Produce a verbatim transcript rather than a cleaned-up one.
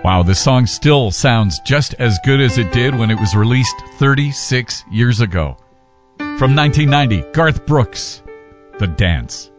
Wow, this song still sounds just as good as it did when it was released thirty-six years ago. From nineteen ninety, Garth Brooks, The Dance.